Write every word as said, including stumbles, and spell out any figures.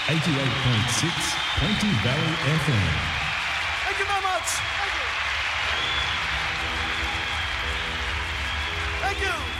eighty-eight point six Pointy Valley F M. Thank you very much. Thank you. Thank you.